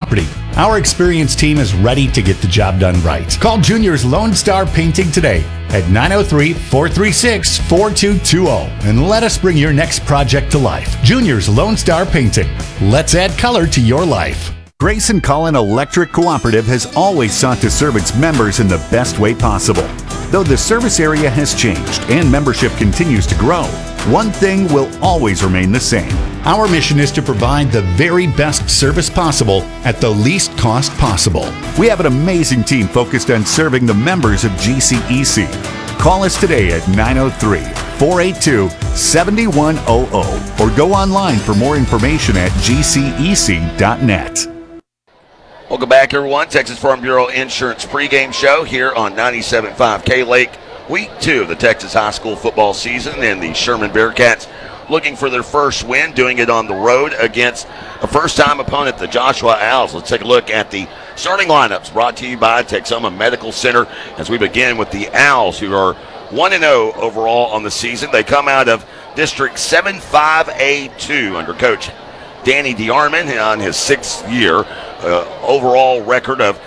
property. Our experienced team is ready to get the job done right. Call Junior's Lone Star Painting today at 903-436-4220 and let us bring your next project to life. Junior's Lone Star Painting. Let's add color to your life. Grayson Collin Electric Cooperative has always sought to serve its members in the best way possible. Though the service area has changed and membership continues to grow, one thing will always remain the same. Our mission is to provide the very best service possible at the least cost possible. We have an amazing team focused on serving the members of GCEC. Call us today at 903-482-7100 or go online for more information at gcec.net. Welcome back, everyone. Texas Farm Bureau Insurance pregame show here on 97.5 K-Lake. Week 2 of the Texas high school football season, and the Sherman Bearcats looking for their first win, doing it on the road against a first-time opponent, the Joshua Owls. Let's take a look at the starting lineups brought to you by Texoma Medical Center as we begin with the Owls, who are 1-0 overall on the season. They come out of District 75A2 under Coach Danny DeArmond on his 6th year. Overall record of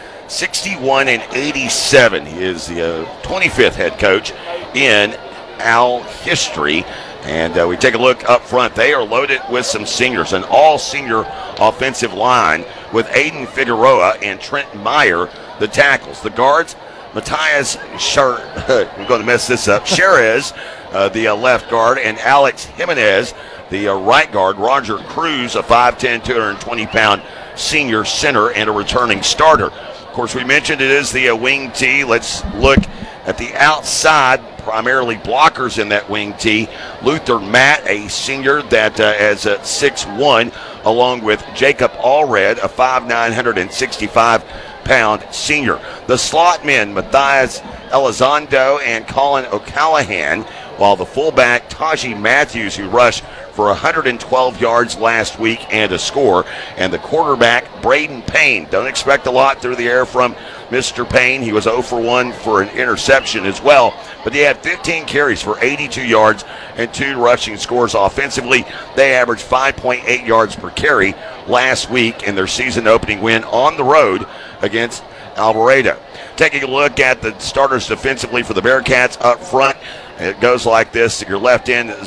61-87. He is the 25th head coach in Owl history. And we take a look up front. They are loaded with some seniors, an all-senior offensive line with Aiden Figueroa and Trent Meyer, the tackles. The guards, Matthias I'm going to mess this up, Cherez, the left guard, and Alex Jimenez, the right guard. Roger Cruz, a 5'10", 220-pound senior center and a returning starter. Of course, we mentioned it is the wing tee. Let's look at the outside, primarily blockers in that wing tee. Luther Matt, a senior that is at 6'1", along with Jacob Allred, a 5'9", 165-pound senior. The slot men, Matthias Elizondo and Colin O'Callahan, while the fullback, Taji Matthews, who rushed for 112 yards last week and a score, and the quarterback, Braden Payne. Don't expect a lot through the air from Mr. Payne. He was 0 for 1 for an interception as well, but he had 15 carries for 82 yards and 2 rushing scores. Offensively, they averaged 5.8 yards per carry last week in their season opening win on the road against Alvarado. Taking a look at the starters defensively for the Bearcats up front, it goes like this. Your left end is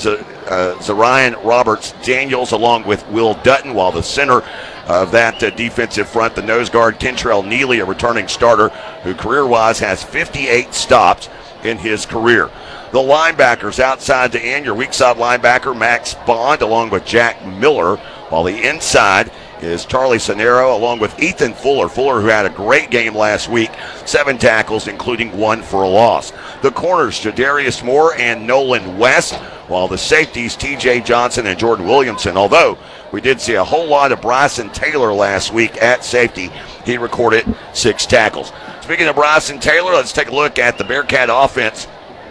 Zarian Roberts Daniels along with Will Dutton, while the center of that defensive front, the nose guard, Kentrell Neely, a returning starter who career-wise has 58 stops in his career. The linebackers outside to end, your weak side linebacker, Max Bond, along with Jack Miller, while the inside is Charlie Sonero along with Ethan Fuller. Fuller, who had a great game last week, 7 tackles, including 1 for a loss. The corners, Jadarius Moore and Nolan West, while the safeties, TJ Johnson and Jordan Williamson. Although we did see a whole lot of Bryson Taylor last week at safety, he recorded 6 tackles. Speaking of Bryson Taylor, let's take a look at the Bearcat offense.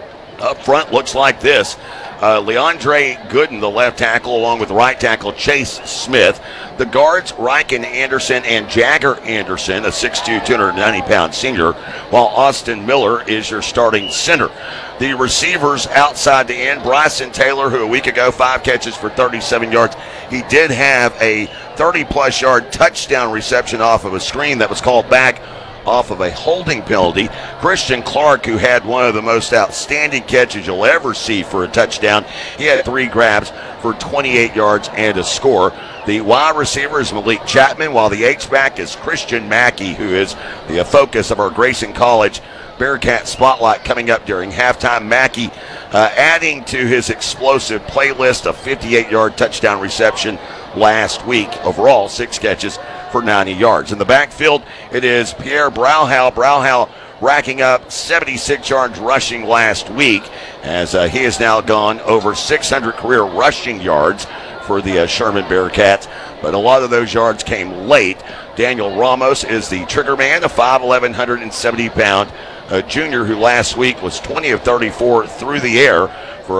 Up front looks like this. Leandre Gooden, the left tackle, along with right tackle Chase Smith. The guards, Riken Anderson and Jagger Anderson, a 6'2", 290-pound senior, while Austin Miller is your starting center. The receivers outside the end, Bryson Taylor, who a week ago, 5 catches for 37 yards. He did have a 30-plus yard touchdown reception off of a screen that was called back off of a holding penalty. Christian Clark, who had one of the most outstanding catches you'll ever see for a touchdown. He had 3 grabs for 28 yards and a score. The wide receiver is Malik Chapman, while the H-back is Christian Mackey, who is the focus of our Grayson College Bearcat Spotlight coming up during halftime. Mackey adding to his explosive playlist, a 58-yard touchdown reception last week. Overall, 6 catches for 90 yards. In the backfield, it is Pierre Brauhau. Brauhau racking up 76 yards rushing last week, as he has now gone over 600 career rushing yards for the Sherman Bearcats, but a lot of those yards came late. Daniel Ramos is the trigger man, a 5'11", 170-pound junior who last week was 20 of 34 through the air for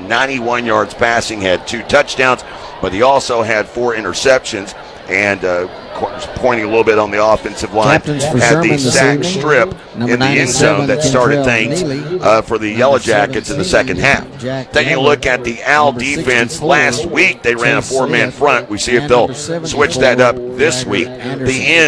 191 yards passing, had 2 touchdowns, but he also had 4 interceptions. And pointing a little bit on the offensive line, had the sack strip in the end zone that started things for the Yellow Jackets in the second half. Taking a look at the Owl defense, last week they ran a 4-man front. We see if they'll switch that up this week. The end